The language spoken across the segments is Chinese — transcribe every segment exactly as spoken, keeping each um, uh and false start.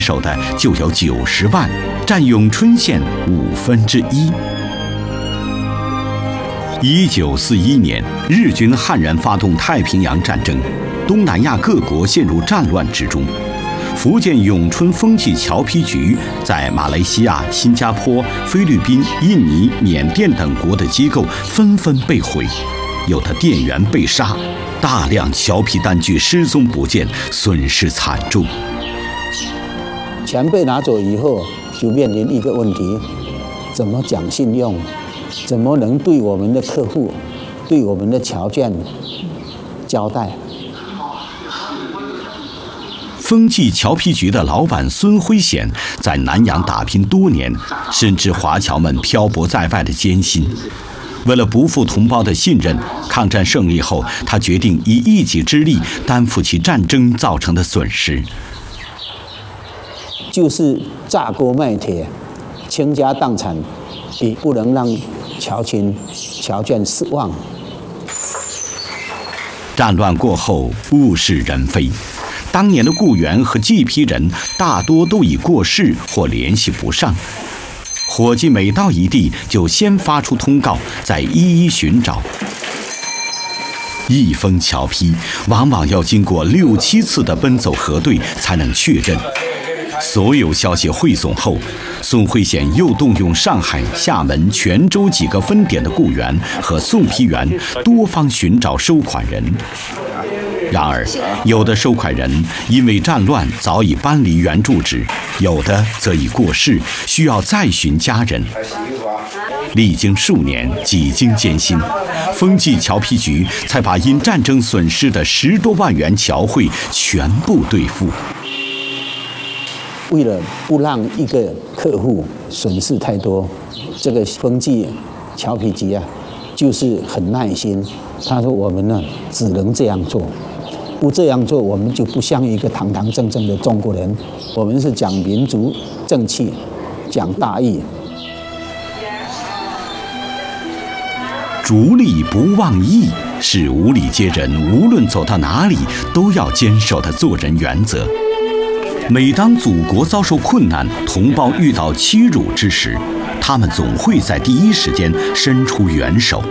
守的就有九十万，占永春县五分之一。一九四一年，日军悍然发动太平洋战争，东南亚各国陷入战乱之中。福建永春风纪侨批局在马来西亚、新加坡、菲律宾、印尼、缅甸等国的机构纷纷被毁，有的店员被杀，大量侨批单据失踪不见，损失惨重。 钱被拿走以后，就面临一个问题：怎么讲信用？怎么能对我们的客户、对我们的侨眷交代？ 风纪侨批局的老板孙辉显在南洋打拼多年，深知华侨们漂泊在外的艰辛。为了不负同胞的信任，抗战胜利后，他决定以一己之力担负起战争造成的损失。 就是炸锅卖铁，倾家荡产，也不能让侨亲、侨眷失望。 战乱过后，物是人非。当年的雇员和祭批人大多都已过世或联系不上，伙计每到一地就先发出通告，再一一寻找。一封侨批往往要经过六七次的奔走核对才能确认。所有消息汇总后，孙辉显又动用上海、厦门、泉州几个分点的雇员和送批员多方寻找收款人。然而，有的收款人因为战乱早已搬离原住址，有的则已过世，需要再寻家人。历经数年，几经艰辛，风纪侨批局才把因战争损失的十多万元侨汇全部兑付。 为了不让一个客户损失太多，这个风纪侨批局啊，就是很耐心。他说：“我们呢，只能这样做。不这样做，我们就不像一个堂堂正正的中国人。我们是讲民族正气，讲大义。 逐利不忘义是五里街人无论走到哪里都要坚守的做人原则。每当祖国遭受困难，同胞遇到欺辱之时，他们总会在第一时间伸出援手。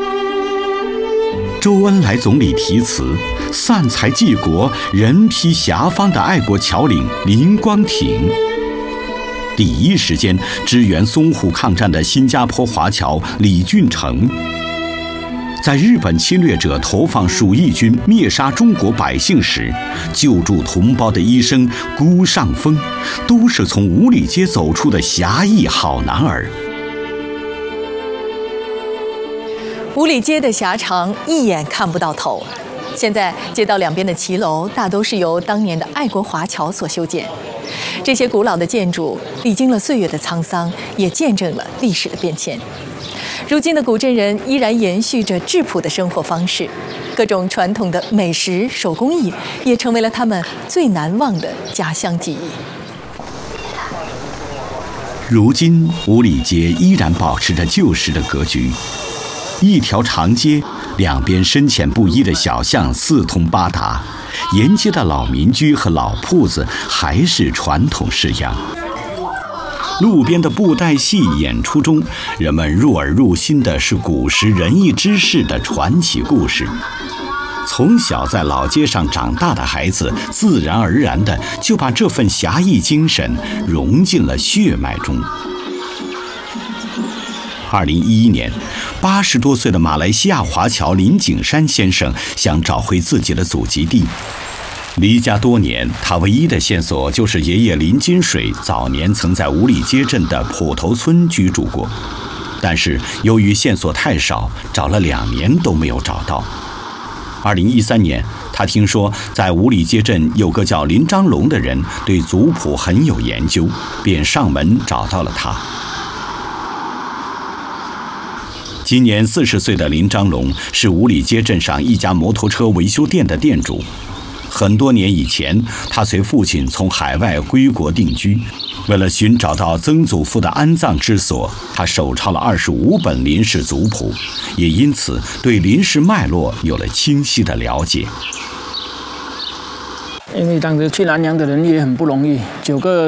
周恩来总理题词散财济国、人披遐方的爱国侨领林光挺，第一时间支援淞沪抗战的新加坡华侨李俊成，在日本侵略者投放鼠疫军灭杀中国百姓时，救助同胞的医生辜尚峰，都是从五里街走出的侠义好男儿。 五里街的狭长一眼看不到头，现在街道两边的骑楼大都是由当年的爱国华侨所修建。这些古老的建筑历经了岁月的沧桑，也见证了历史的变迁。如今的古镇人依然延续着质朴的生活方式，各种传统的美食、手工艺也成为了他们最难忘的家乡记忆。 如今，五里街依然保持着旧时的格局。一条长街，两边深浅不一的小巷四通八达，沿街的老民居和老铺子还是传统式样。路边的布袋戏演出中，人们入耳入心的是古时仁义之士的传奇故事。从小在老街上长大的孩子，自然而然地就把这份侠义精神融进了血脉中。二零一一年，八十多岁的马来西亚华侨林景山先生想找回自己的祖籍地。离家多年，他唯一的线索就是爷爷林金水早年曾在五里街镇的埔头村居住过，但是由于线索太少，找了两年都没有找到。二零一三年，他听说在五里街镇有个叫林章龙的人对族谱很有研究，便上门找到了他。今年四十岁的林章龙是五里街镇上一家摩托车维修店的店主。很多年以前，他随父亲从海外归国定居。为了寻找到曾祖父的安葬之所，他手抄了二十五本林氏族谱，也因此对林氏脉络有了清晰的了解。 因为当时去南洋的人也很不容易，九个